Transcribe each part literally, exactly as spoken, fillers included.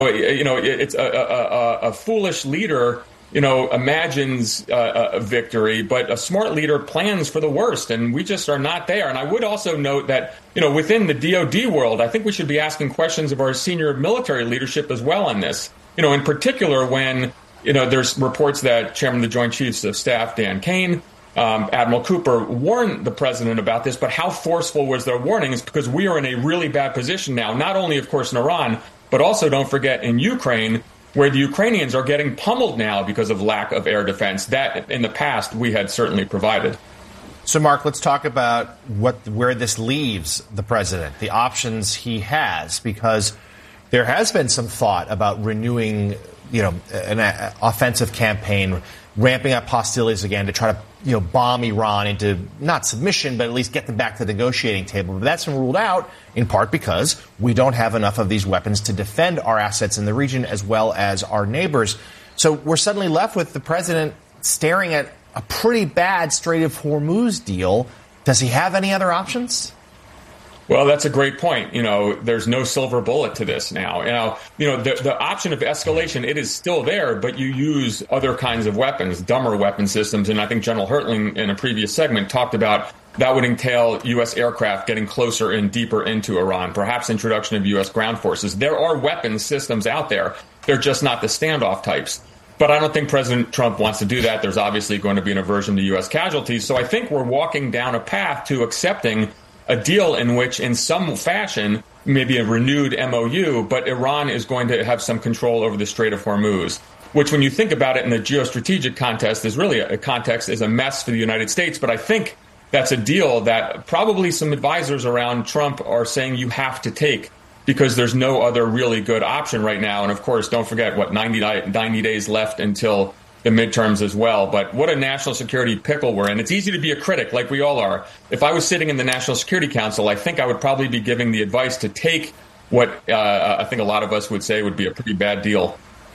you know, it's a, a, a foolish leader, you know, imagines uh, a victory, but a smart leader plans for the worst, and we just are not there. And I would also note that, you know, within the D O D world, I think we should be asking questions of our senior military leadership as well on this. You know, in particular, when, you know, there's reports that Chairman of the Joint Chiefs of Staff, Dan Kane, um, Admiral Cooper warned the president about this, but how forceful was their warnings? Because we are in a really bad position now, not only, of course, in Iran, but also, don't forget, in Ukraine, where the Ukrainians are getting pummeled now because of lack of air defense. That, in the past, we had certainly provided. So, Mark, let's talk about what where this leaves the president, the options he has, because there has been some thought about renewing, you know, an uh, offensive campaign, ramping up hostilities again to try to, you know, bomb Iran into not submission, but at least get them back to the negotiating table. But that's been ruled out in part because we don't have enough of these weapons to defend our assets in the region as well as our neighbors. So we're suddenly left with the president staring at a pretty bad Strait of Hormuz deal. Does he have any other options? Well, that's a great point. You know, there's no silver bullet to this now. You know, you know, the, the option of escalation, it is still there, but you use other kinds of weapons, dumber weapon systems. And I think General Hertling in a previous segment talked about that would entail U S aircraft getting closer and deeper into Iran, perhaps introduction of U S ground forces. There are weapons systems out there. They're just not the standoff types. But I don't think President Trump wants to do that. There's obviously going to be an aversion to U S casualties. So I think we're walking down a path to accepting a deal in which, in some fashion, maybe a renewed M O U, but Iran is going to have some control over the Strait of Hormuz, which, when you think about it in the geostrategic context, is really a, a context is a mess for the United States. But I think that's a deal that probably some advisors around Trump are saying you have to take because there's no other really good option right now. And of course, don't forget what ninety, ninety days left until the midterms as well. But what a national security pickle we're in. It's easy to be a critic, like we all are. If I was sitting in the National Security Council, I think I would probably be giving the advice to take what uh, I think a lot of us would say would be a pretty bad deal.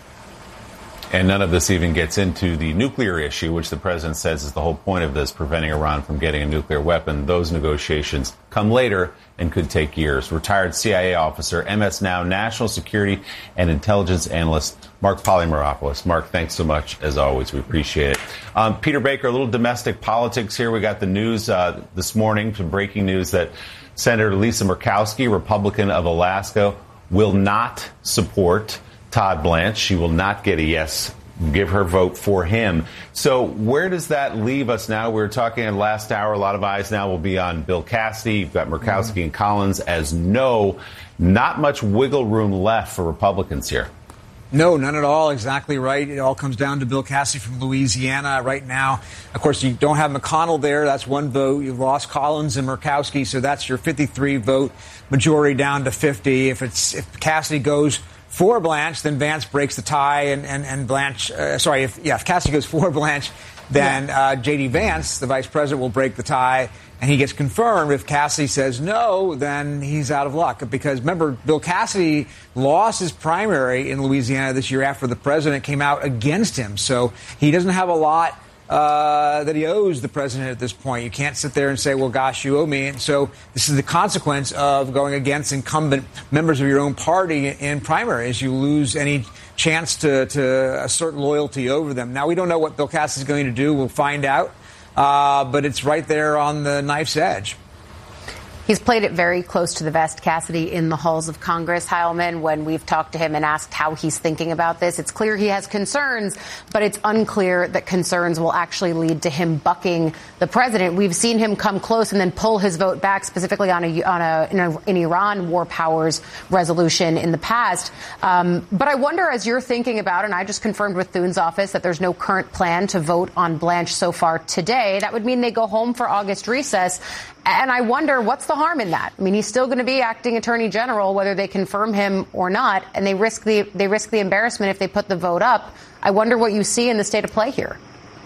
And none of this even gets into the nuclear issue, which the president says is the whole point of this, preventing Iran from getting a nuclear weapon. Those negotiations come later and could take years. Retired C I A officer, M S Now national security and intelligence analyst, Mark Polymeropoulos. Mark, thanks so much, as always. We appreciate it. Um, Peter Baker, a little domestic politics here. We got the news uh, this morning, some breaking news that Senator Lisa Murkowski, Republican of Alaska, will not support Todd Blanche. She will not get a yes, give her vote for him. So where does that leave us now? We were talking in the last hour. A lot of eyes now will be on Bill Cassidy. You've got Murkowski mm-hmm. and Collins as no. Not much wiggle room left for Republicans here. No, none at all. Exactly right. It all comes down to Bill Cassidy from Louisiana right now. Of course, you don't have McConnell there. That's one vote. You've lost Collins and Murkowski, so that's your fifty-three vote majority down to fifty. If it's if Cassidy goes for Blanche, then Vance breaks the tie, and and, and Blanche. Uh, sorry, if yeah, if Cassidy goes for Blanche, then yeah. uh, J D. Vance, the vice president, will break the tie, and he gets confirmed. If Cassidy says no, then he's out of luck. Because remember, Bill Cassidy lost his primary in Louisiana this year after the president came out against him, so he doesn't have a lot Uh, that he owes the president at this point. You can't sit there and say, well, gosh, you owe me. And so this is the consequence of going against incumbent members of your own party in primaries. You lose any chance to, to assert loyalty over them. Now, we don't know what Bill Cassidy is going to do. We'll find out. Uh, but it's right there on the knife's edge. He's played it very close to the vest, Cassidy, in the halls of Congress, Heilman, when we've talked to him and asked how he's thinking about this. It's clear he has concerns, but it's unclear that concerns will actually lead to him bucking the president. We've seen him come close and then pull his vote back, specifically on a, on a, in a, an Iran war powers resolution in the past. Um, but I wonder, as you're thinking about, and I just confirmed with Thune's office that there's no current plan to vote on Blanche so far today. That would mean they go home for August recess. And I wonder, what's the harm in that? I mean, he's still going to be acting attorney general, whether they confirm him or not, and they risk the they risk the embarrassment if they put the vote up. I wonder what you see in the state of play here.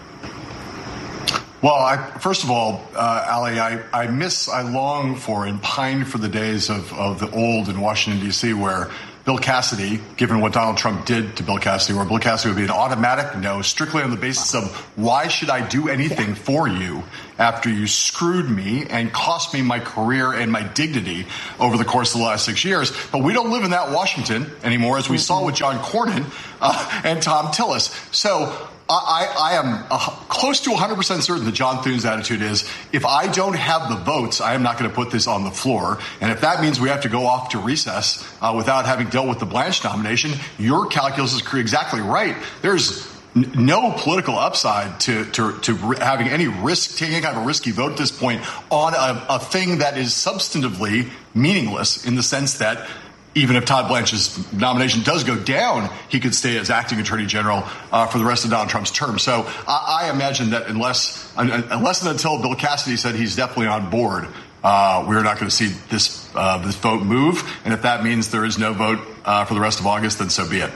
Well, I, first of all, uh, Ali, I, I miss, I long for and pine for the days of, of the old in Washington, D C, where Bill Cassidy, given what Donald Trump did to Bill Cassidy, where Bill Cassidy would be an automatic no, strictly on the basis of why should I do anything for you after you screwed me and cost me my career and my dignity over the course of the last six years. But we don't live in that Washington anymore, as we saw with John Cornyn uh, and Tom Tillis. So I, I am uh, close to one hundred percent certain that John Thune's attitude is, if I don't have the votes, I am not going to put this on the floor. And if that means we have to go off to recess uh, without having dealt with the Blanche nomination, your calculus is exactly right. There's n- no political upside to, to, to having any risk, taking any kind of a risky vote at this point on a, a thing that is substantively meaningless, in the sense that even if Todd Blanche's nomination does go down, he could stay as acting attorney general uh, for the rest of Donald Trump's term. So I, I imagine that unless unless and until Bill Cassidy said he's definitely on board, uh, we're not going to see this uh, this vote move. And if that means there is no vote uh, for the rest of August, then so be it.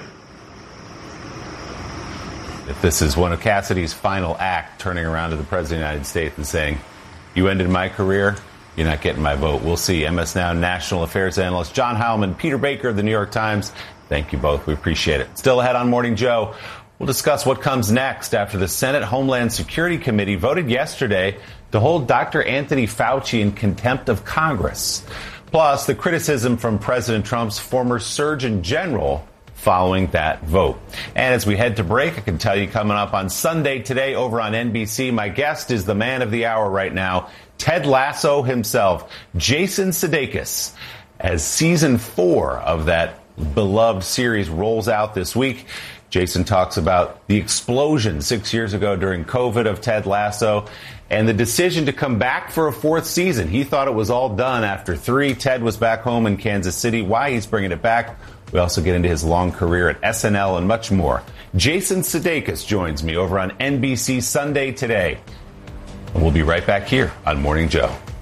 If this is one of Cassidy's final act, turning around to the president of the United States and saying, "You ended my career, you're not getting my vote," we'll see. M S Now national affairs analyst John Heilman, Peter Baker of the New York Times, thank you both. We appreciate it. Still ahead on Morning Joe, we'll discuss what comes next after the Senate Homeland Security Committee voted yesterday to hold Doctor Anthony Fauci in contempt of Congress. Plus, the criticism from President Trump's former Surgeon General following that vote. And as we head to break, I can tell you coming up on Sunday today over on N B C, my guest is the man of the hour right now, Ted Lasso himself, Jason Sudeikis, as season four of that beloved series rolls out this week. Jason talks about the explosion six years ago during COVID of Ted Lasso and the decision to come back for a fourth season. He thought it was all done after three. Ted was back home in Kansas City. Why he's bringing it back. We also get into his long career at S N L and much more. Jason Sudeikis joins me over on N B C Sunday Today. And we'll be right back here on Morning Joe.